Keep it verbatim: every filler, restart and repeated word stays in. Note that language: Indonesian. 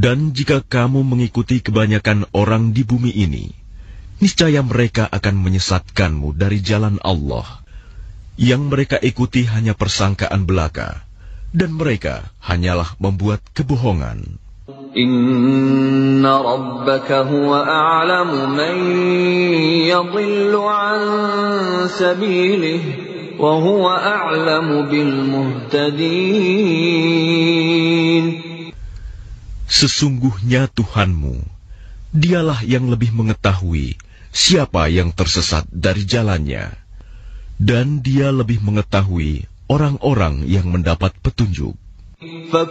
Dan jika kamu mengikuti kebanyakan orang di bumi ini, niscaya mereka akan menyesatkanmu dari jalan Allah. Yang mereka ikuti hanya persangkaan belaka, dan mereka hanyalah membuat kebohongan. Inna rabbaka huwa a'lamu man yadhillu an sabilihi wa huwa a'lamu bil muhtadin. Sesungguhnya Tuhanmu, dialah yang lebih mengetahui siapa yang tersesat dari jalannya, dan dia lebih mengetahui orang-orang yang mendapat petunjuk.